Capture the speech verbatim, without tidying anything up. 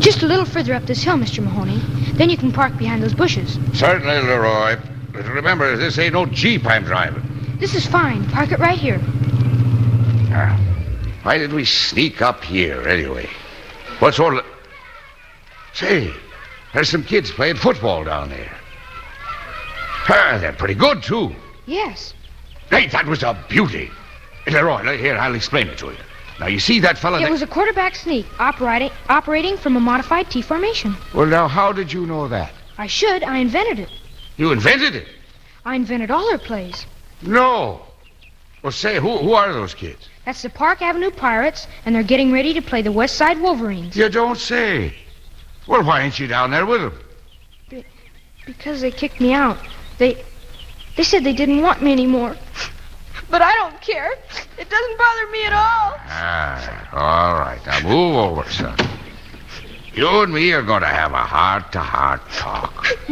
Just a little further up this hill, Mister Mahoney. Then you can park behind those bushes. Certainly, Leroy. But remember, this ain't no Jeep I'm driving. This is fine. Park it right here. Ah, why did we sneak up here, anyway? What's all the... Say, there's some kids playing football down there. Ah, they're pretty good, too. Yes. Hey, that was a beauty. Leroy, here, I'll explain it to you. Now, you see that fella... It ne- was a quarterback sneak operating, operating from a modified T formation. Well, now, how did you know that? I should. I invented it. You invented it? I invented all their plays. No. Well, say, who, who are those kids? That's the Park Avenue Pirates, and they're getting ready to play the West Side Wolverines. You don't say. Well, why ain't you down there with them? Be- because they kicked me out. They, they said they didn't want me anymore. But I don't care. It doesn't bother me at all. Ah, all right. Now move over, son. You and me are going to have a heart-to-heart talk.